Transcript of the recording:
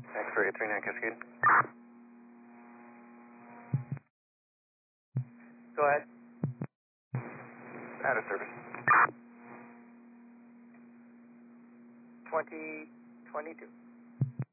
X-ray 39 Cascade. Go ahead. Out of service. 2022.